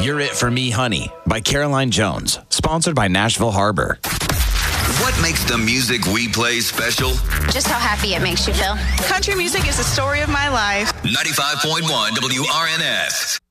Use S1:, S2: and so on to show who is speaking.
S1: You're It For Me, Honey by Caroline Jones, sponsored by Nashville Harbor.
S2: What makes the music we play special?
S3: Just how happy it makes you feel.
S4: Country music is the story of my life.
S2: 95.1 WRNS.